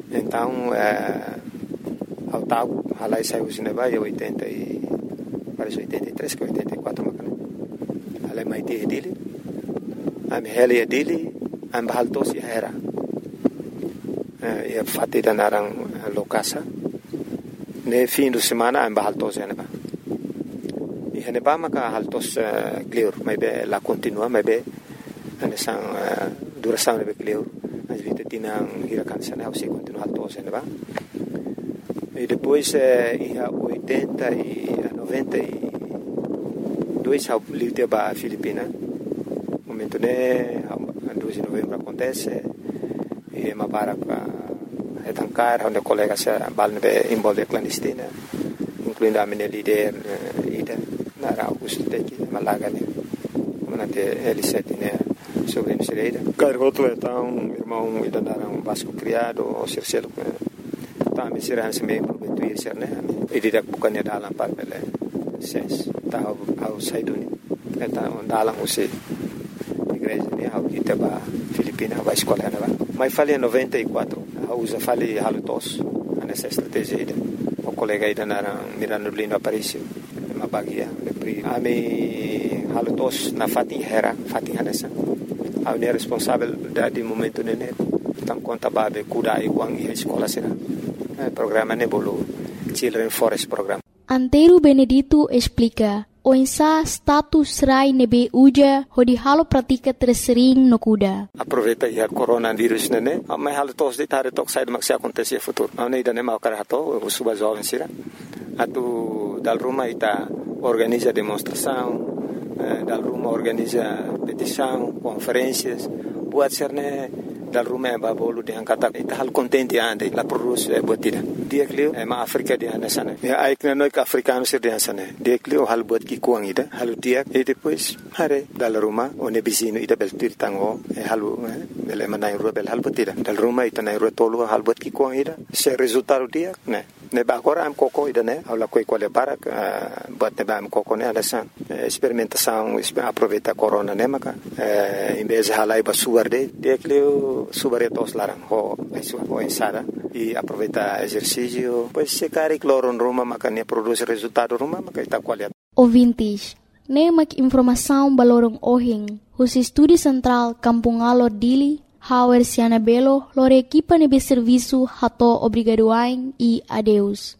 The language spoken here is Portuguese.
Então, ao tal, lá saiu o cinema em 83, que 84, mas ela é mais dele, a minha dele, a minha haltos era, e fatida na locasa, ne fim de semana a minha haltos é neba, e neba maka haltos clear, mas be lá continua, mas be nessa duração nebe clear, mas vinte tinha hirakan sana, você continua haltos é neba. E depois, em 80 e 92, eu livre para a Filipina. No momento, 2 de novembro acontece, e é uma barra para retancar, onde colegas envolvem clandestina, incluindo a minha líder, Ida, na Augusto Teki, Malaga, na L7, sobre a Ida. Cargoto, então, irmão, Ida, um Vasco criado, o Circelo, me será também prometo ir ser né e direto bukannya dalam parpele ses tahu au saiduni então dalam usi igreja ni au kita ba Filipina ba escola na ba mas falei 94 usa falei halutos nessa estratégia ida o colega ida na Mirano Lino Aparicio uma bagia de ami halutos na Fatin Hanessa au ne responsável de momento nene tam conta babe kuda iguang e escola será programa Nebolo Children Forest Program. Antero Benedito explica o insa status rai nebe uja hodi halo pratika tersering no kuda. Aproveita ya coronavírus nene, mas halo tos de tare tok sai maksi acontece futuro. Não ida ne mau karato, o suba jovem sira. Atu dal Roma ita organiza demonstração, dal Roma organiza petição, conferências, buat serne dal Roma babolo de angkata ita hal contente ande la produce botida dia klio ma Afrika dia nasana ya aikna no ka africano sir dia sana dia klio hal bot ki kuang ida hal dia e depois hare dal Roma one bisino ida bel tir tango halu bel manai rubel hal botida dal Roma ita nai rotolo hal bot ki kuang ida se resultado dia ne ba agora am coco ida ne aula coi quale para bot ne ba am coco ne alasan experimentação aproveita corona ne maka em vez de halai ba suarde dia klio subaretos larang ho ensada e aproveita exercício pois se cari cloro Roma makanya produz resultado Roma maka ita qualidade ouvintes ne mak informação balorong ohing os estúdio central Kampung Alor Dili Hauer Siana Belo lore equipa nebe serviço hato obrigadoain e adeus